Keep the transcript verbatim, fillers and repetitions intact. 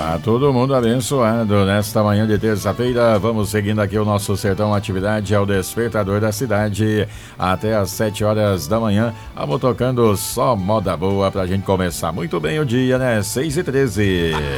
A todo mundo abençoado nesta manhã de terça-feira. Vamos seguindo aqui o nosso Sertão Atividade, é o despertador da cidade. Até às sete horas da manhã, vamos tocando só moda boa pra gente começar muito bem o dia, né? seis e treze.